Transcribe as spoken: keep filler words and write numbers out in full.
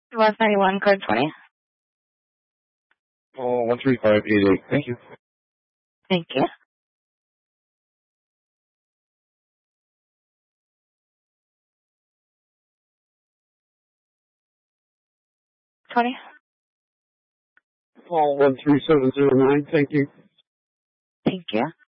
West ninety-one, code twenty. Oh, one three five eight eight. Thank you. Thank you. twenty. Oh, one three seven zero nine. Thank you. Thank you.